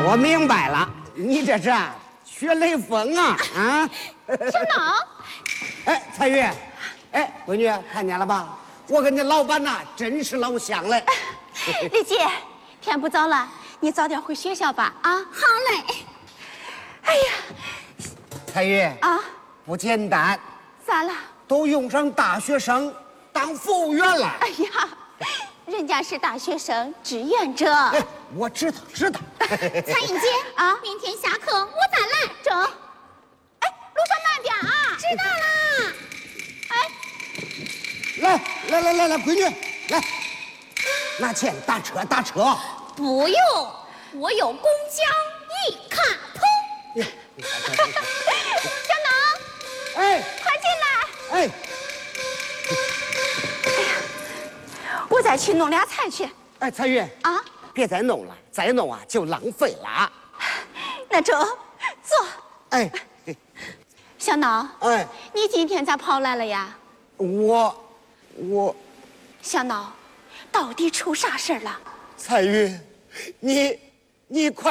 我明白了，你这是学雷锋啊啊！ 小脑， 哎，彩玉，哎，闺女看见了吧？我跟你老板呐，真是老乡嘞。 丽姐，天不早了，你早点回学校吧。啊，好嘞。哎呀， 彩玉啊， 不简单， 咋了？ 都用上大学生当服务员了。 哎呀，人家是大学生志愿者。 哎，我知道。 彩英姐啊， 明天下课我再来。 走。哎，路上慢点啊。 知道啦。 来，闺女，来，拿钱打车。 不用，我有公交一卡通。 小脑， 哎， 快进来。 哎， 我再去弄俩菜去。 哎，彩玉啊， 别再弄了，再弄啊就浪费了。 那走，坐。 哎， 小脑， 哎， 你今天咋跑来了呀？ 我， 小脑，到底出啥事儿了？ 彩玉，你快。